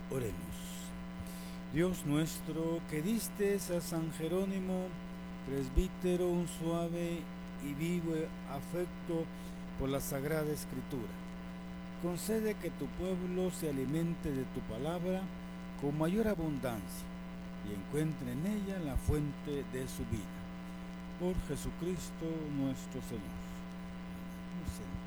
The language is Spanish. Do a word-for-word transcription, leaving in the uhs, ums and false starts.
Oremos. Dios nuestro, que diste a San Jerónimo, presbítero, un suave y vivo afecto por la Sagrada Escritura, concede que tu pueblo se alimente de tu palabra con mayor abundancia y encuentre en ella la fuente de su vida. Por Jesucristo nuestro Señor. Amén.